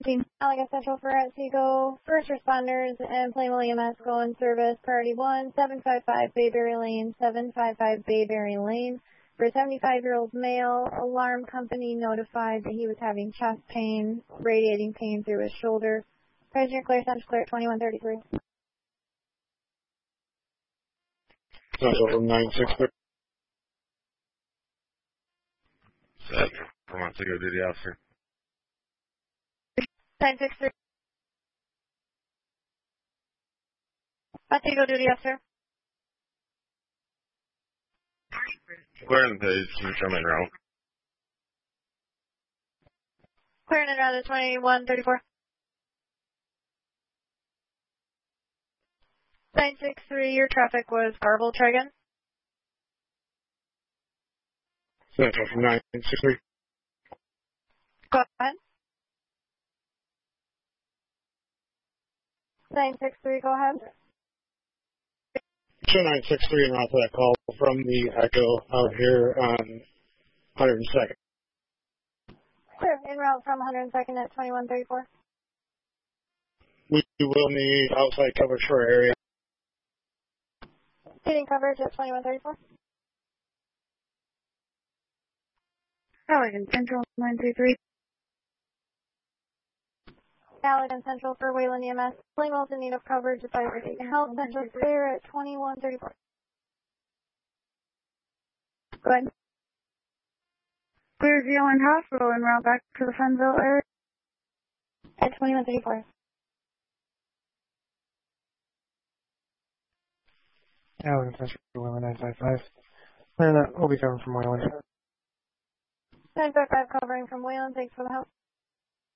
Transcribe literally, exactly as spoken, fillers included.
Allegan Central for Otsego. First responders and Plainville E M S go in service. Priority one, seven five five Bayberry Lane, seven five five Bayberry Lane. For a seventy-five-year-old male, alarm company notified that he was having chest pain, radiating pain through his shoulder. President Claire, Central Clear, twenty-one thirty-three. Central from nine six three. Central from Otsego Duty Officer. nine six three. Otsego Duty Officer. Clearing the page, can you come in route? Clearing it around the twenty-one thirty-four. nine six three, your traffic was garbled. Try again. Central from nine six three. Go ahead. nine six three, go ahead. two nine six three and route for that call from the Echo out here on one hundred second. Clear, en route from one hundred second at twenty-one thirty-four. We will need outside coverage for our area. Getting coverage at twenty-one thirty-four. Allegan Central, nine three three. Allegan Central for Wayland E M S. Plainville's in need of coverage. If I were to help, Central clear at twenty-one thirty-four. Go ahead. Clear Zealand Hospital en route back to the Funville area. At twenty-one thirty-four. Allegan Central, Wayland nine five five. And that will be coming from Wayland. nine five five covering from Wayland. Thanks for the help.